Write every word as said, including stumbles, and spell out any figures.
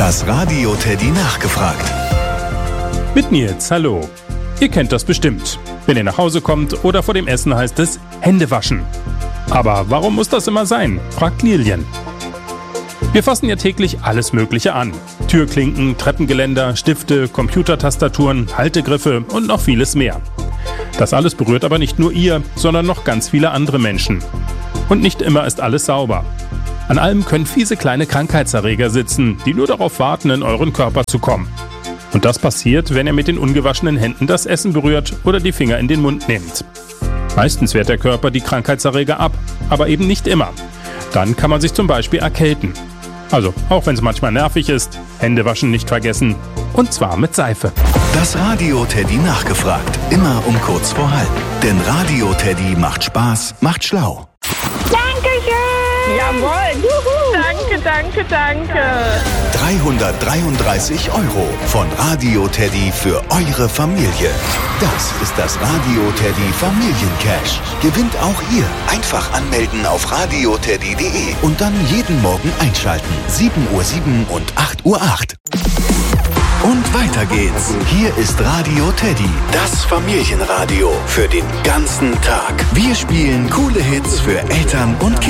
Das Radio Teddy nachgefragt. Mit Nils, hallo. Ihr kennt das bestimmt. Wenn ihr nach Hause kommt oder vor dem Essen heißt es Hände waschen. Aber warum muss das immer sein? Fragt Lilian. Wir fassen ja täglich alles Mögliche an. Türklinken, Treppengeländer, Stifte, Computertastaturen, Haltegriffe und noch vieles mehr. Das alles berührt aber nicht nur ihr, sondern noch ganz viele andere Menschen. Und nicht immer ist alles sauber. An allem können fiese kleine Krankheitserreger sitzen, die nur darauf warten, in euren Körper zu kommen. Und das passiert, wenn ihr mit den ungewaschenen Händen das Essen berührt oder die Finger in den Mund nehmt. Meistens wehrt der Körper die Krankheitserreger ab, aber eben nicht immer. Dann kann man sich zum Beispiel erkälten. Also, auch wenn es manchmal nervig ist, Hände waschen nicht vergessen. Und zwar mit Seife. Das Radio Teddy nachgefragt. Immer um kurz vor halb. Denn Radio Teddy macht Spaß, macht schlau. Dankeschön! Jawohl! Juhu. Danke, danke, danke! dreihundertdreiunddreißig Euro von Radio Teddy für eure Familie. Das ist das Radio Teddy Familiencash. Gewinnt auch ihr. Einfach anmelden auf radio teddy punkt de und dann jeden Morgen einschalten. sieben Uhr sieben und acht Uhr acht. Und weiter geht's. Hier ist Radio Teddy, das Familienradio für den ganzen Tag. Wir spielen coole Hits für Eltern und Kinder.